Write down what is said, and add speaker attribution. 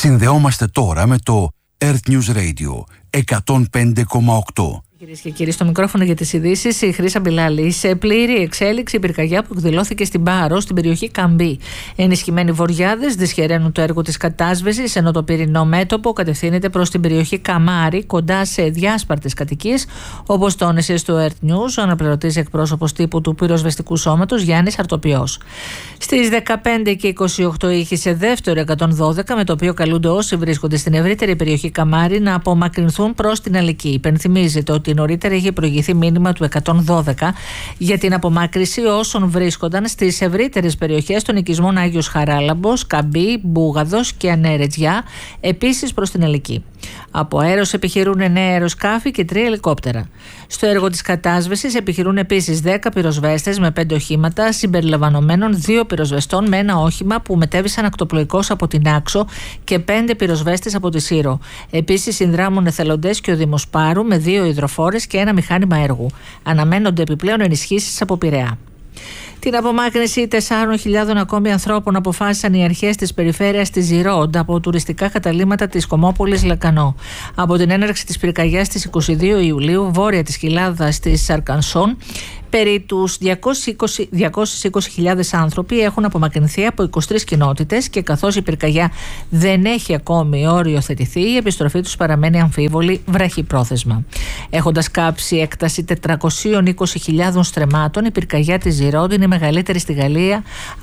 Speaker 1: Συνδεόμαστε τώρα με το Earth News Radio 105,8.
Speaker 2: Κυρίες και κύριοι, στο μικρόφωνο για τις ειδήσεις, η Χρύσα Μπιλάλη. Σε πλήρη εξέλιξη η πυρκαγιά που εκδηλώθηκε στην Πάρο, στην περιοχή Καμπή. Ενισχυμένοι βοριάδες δυσχεραίνουν το έργο της κατάσβεσης, ενώ το πυρηνό μέτωπο κατευθύνεται προς την περιοχή Καμάρη, κοντά σε διάσπαρτες κατοικίες, όπως τόνισε στο Earth News ο αναπληρωτής εκπρόσωπος τύπου του πυροσβεστικού σώματος Γιάννης Αρτοπιός. Στις 15 και 28 ήχησε δεύτερο 112, με το οποίο καλούνται όσοι βρίσκονται στην ευρύτερη περιοχή Καμάρη να απομακρυνθούν προς την Αλική. Υπενθυμίζεται ότι νωρίτερα είχε προηγηθεί μήνυμα του 112 για την απομάκρυση όσων βρίσκονταν στις ευρύτερες περιοχές των οικισμών Άγιος Χαράλαμπος, Καμπή, Μπούγαδος και Ανέρετζιά, επίσης προς την Αλική. Από αέρος επιχειρούν 9 αεροσκάφη και 3 ελικόπτερα. Στο έργο της κατάσβεσης επιχειρούν επίσης 10 πυροσβέστες με 5 οχήματα, συμπεριλαμβανομένων 2 πυροσβεστών με ένα όχημα που μετέβησαν ακτοπλοϊκώς από την Άξο και 5 πυροσβέστες από τη Σύρο. Επίσης συνδράμουν εθελοντές και ο Δήμος Πάρου με 2 υδροφόρες και ένα μηχάνημα έργου. Αναμένονται επιπλέον ενισχύσεις από Πειραιά. Την απομάκρυνση 4.000 ακόμη ανθρώπων αποφάσισαν οι αρχές της περιφέρειας της Ζιρόντ από τουριστικά καταλύματα της Κομμόπολης Λακανό. Από την έναρξη της πυρκαγιάς στις 22 Ιουλίου, βόρεια της κοιλάδας της Αρκανσόν, περί τους 220.000 άνθρωποι έχουν απομακρυνθεί από 23 κοινότητες και καθώς η πυρκαγιά δεν έχει ακόμη οριοθετηθεί, η επιστροφή τους παραμένει αμφίβολη βραχυπρόθεσμα. Έχοντας κάψει έκταση 420.000 στρεμμάτων, η πυρκαγιά της Ζιρόντ είναι η μεγαλύτερη στη Γαλλία